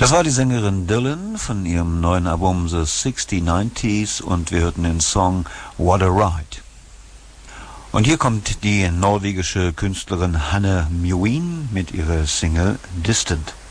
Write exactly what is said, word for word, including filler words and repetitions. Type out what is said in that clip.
Das war die Sängerin Dylan von ihrem neuen Album The sixty nineties und wir hörten den Song What a Ride. Und hier kommt die norwegische Künstlerin Hanne Mjøen mit ihrer Single Distant.